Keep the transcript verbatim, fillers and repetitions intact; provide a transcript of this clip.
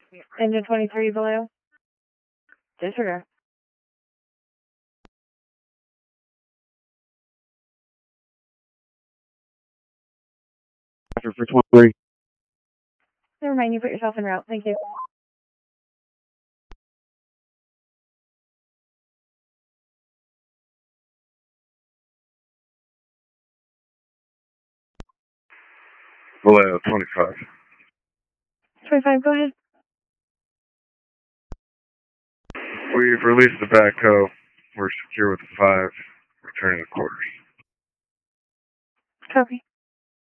Engine twenty-three below. Disregard. For twenty-three. Never mind, you put yourself en route. Thank you. Below twenty-five. twenty-five, go ahead. We've released the backhoe. We're secure with the five. Returning to quarters. Copy.